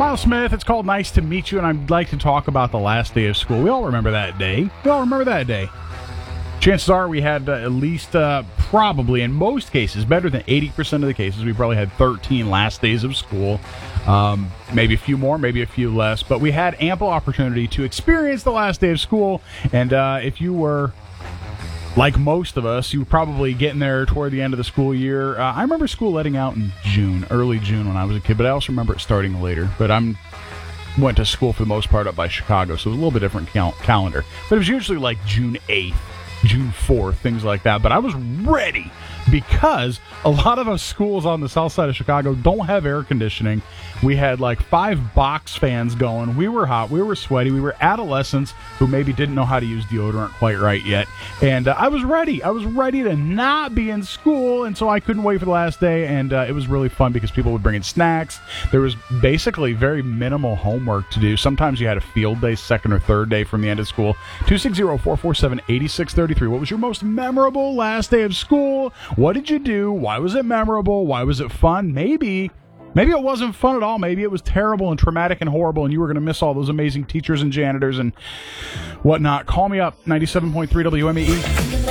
Miles Smith, it's called Nice to Meet You, and I'd like to talk about the last day of school. We all remember that day. Chances are we had at least, probably in most cases, better than 80% of the cases, we probably had 13 last days of school. Maybe a few more, maybe a few less, but we had ample opportunity to experience the last day of school, and if you were like most of us, you were probably getting there toward the end of the school year. I remember school letting out in June, early June when I was a kid, but I also remember it starting later. But went to school for the most part up by Chicago, so it was a little bit different calendar. But it was usually like June 8th, June 4th, things like that. But I was ready because a lot of those schools on the south side of Chicago don't have air conditioning. We had like 5 box fans going. We were hot. We were sweaty. We were adolescents who maybe didn't know how to use deodorant quite right yet. And I was ready. I was ready to not be in school, and so I couldn't wait for the last day. And it was really fun because people would bring in snacks. There was basically very minimal homework to do. Sometimes you had a field day, second or third day from the end of school. 260-447-8633. What was your most memorable last day of school? What did you do? Why was it memorable? Why was it fun? Maybe it wasn't fun at all. Maybe it was terrible and traumatic and horrible, and you were going to miss all those amazing teachers and janitors and whatnot. Call me up, 97.3 WMAE.